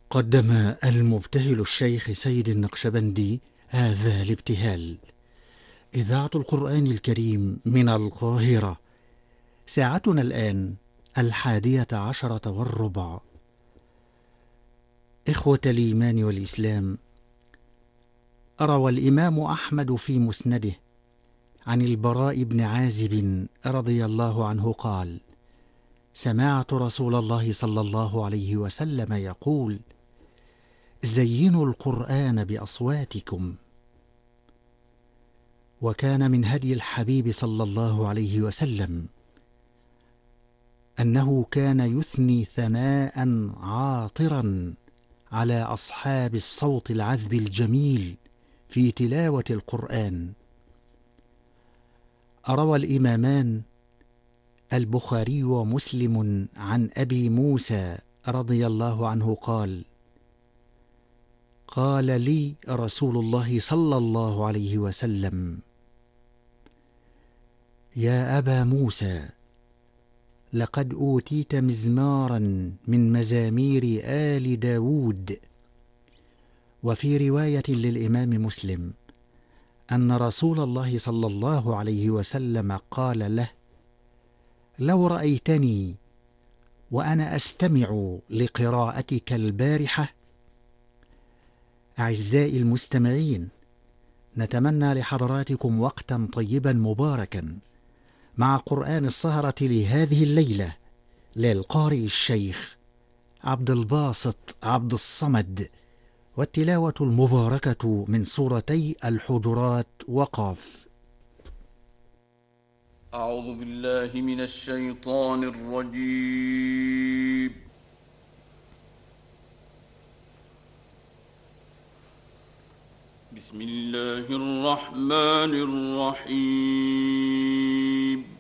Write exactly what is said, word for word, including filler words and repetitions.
قدم المبتهل الشيخ سيد النقشبندي هذا الابتهال. إذاعة القرآن الكريم من القاهرة. ساعتنا الآن الحادية عشرة والربع. إخوة الإيمان والإسلام، روى الإمام أحمد في مسنده عن البراء بن عازب رضي الله عنه قال: سمعت رسول الله صلى الله عليه وسلم يقول: زينوا القرآن بأصواتكم. وكان من هدي الحبيب صلى الله عليه وسلم أنه كان يثني ثناء عاطرا على أصحاب الصوت العذب الجميل في تلاوة القرآن. روى الإمامان البخاري ومسلم عن أبي موسى رضي الله عنه قال: قال لي رسول الله صلى الله عليه وسلم: يا أبا موسى، لقد أوتيت مزمارا من مزامير آل داود. وفي رواية للإمام مسلم أن رسول الله صلى الله عليه وسلم قال له: لو رأيتني وأنا أستمع لقراءتك البارحة. أعزائي المستمعين، نتمنى لحضراتكم وقتا طيبا مباركا مع قرآن السهرة لهذه الليلة للقارئ الشيخ عبد الباسط عبد الصمد، والتلاوة المباركة من سورتي الحجرات وقاف. أعوذ بالله من الشيطان الرجيم. بسم الله الرحمن الرحيم.